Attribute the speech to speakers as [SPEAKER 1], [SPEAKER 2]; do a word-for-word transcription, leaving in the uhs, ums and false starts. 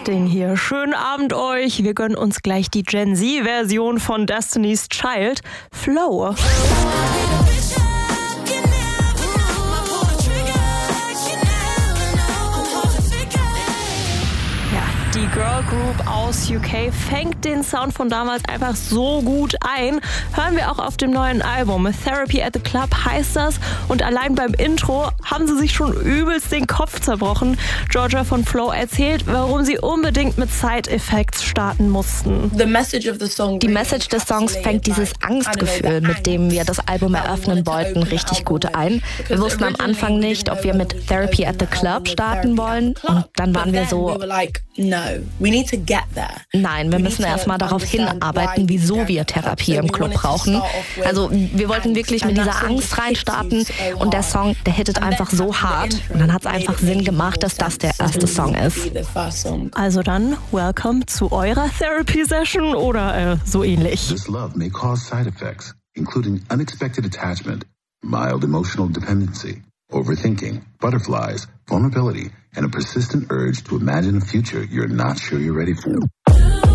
[SPEAKER 1] Sting hier. Schönen Abend euch. Wir gönnen uns gleich die Gen Z-Version von Destiny's Child, Flow. Die Girl Group aus U K fängt den Sound von damals einfach so gut ein. Hören wir auch auf dem neuen Album. Therapy at the Club heißt das. Und allein beim Intro haben sie sich schon übelst den Kopf zerbrochen. Georgia von Flow erzählt, warum sie unbedingt mit Side Effects starten mussten.
[SPEAKER 2] Die Message des Songs fängt dieses Angstgefühl, mit dem wir das Album eröffnen wollten, richtig gut ein. Wir wussten am Anfang nicht, ob wir mit Therapy at the Club starten wollen. Und dann waren wir so... Nein, wir müssen erstmal darauf hinarbeiten, wieso wir Therapie im Club brauchen. Also wir wollten wirklich mit dieser Angst reinstarten und der Song, der hittet einfach so hart. Und dann hat es einfach Sinn gemacht, dass das der erste Song ist.
[SPEAKER 1] Also dann, welcome zu eurer Therapy-Session oder äh, so ähnlich.
[SPEAKER 3] This love may cause side effects, including unexpected attachment, mild emotional dependency, overthinking, butterflies, vulnerability, and a persistent urge to imagine a future you're not sure you're ready for.